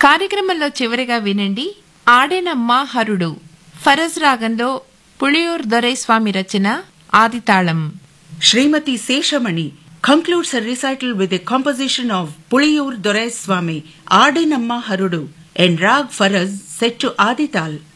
కార్యక్రమంలో చివరిగా వినండి ఆడేనమ్మా హరుడు ఫరజ్ రాగంలో పుళియూర్ దొరైస్వామి రచన ఆదితాళం. Srimati Seshamani concludes her recital with a composition of Puliyur Doraiswamy, Adenamma Harudu, and Rag Faraz set to Adital.